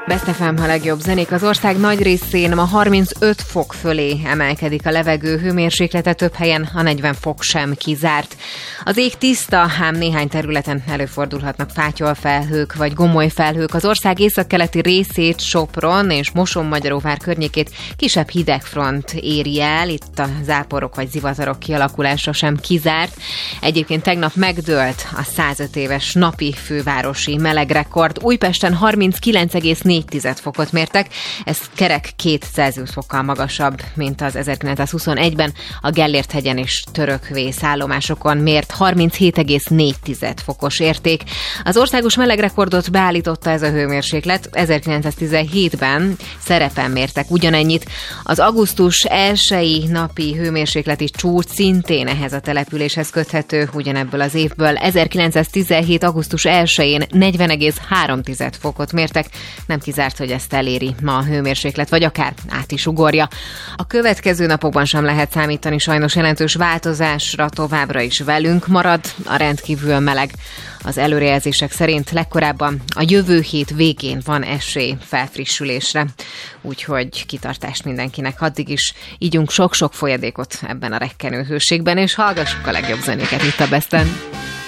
Best FM a legjobb zenék. Az ország nagy részén ma 35 fok fölé emelkedik a levegő hőmérséklete, több helyen a 40 fok sem kizárt. Az ég tiszta, ám néhány területen előfordulhatnak fátyolfelhők vagy gomolyfelhők. Az ország északkeleti részét, Sopron és Mosonmagyaróvár környékét kisebb hidegfront éri el, itt a záporok vagy zivatarok kialakulása sem kizárt. Egyébként tegnap megdőlt a 105 éves napi fővárosi melegrekord. Újpesten 39,4 fokot mértek, ez kerek 2 Celsius fokkal magasabb, mint az 1921-ben a Gellért-hegyen és Törökvész állomásokon mért 37,4 fokos érték. Az országos melegrekordot beállította ez a hőmérséklet. 1917-ben Szerepen mértek ugyanennyit. Az augusztus 1-i napi hőmérsékleti csúcs szintén ehhez a településhez köthető, ugyanebből az évből. 1917. augusztus 1-én 40,3 fokot mértek, nem kizárt, hogy ezt eléri ma a hőmérséklet, vagy akár át is ugorja. A következő napokban sem lehet számítani sajnos jelentős változásra, továbbra is velünk marad a rendkívül meleg. Az előrejelzések szerint legkorábban a jövő hét végén van esély felfrissülésre. Úgyhogy kitartást mindenkinek, addig is ígyunk sok-sok folyadékot ebben a rekkenő hőségben, és hallgassuk a legjobb zenéket itt a Besten.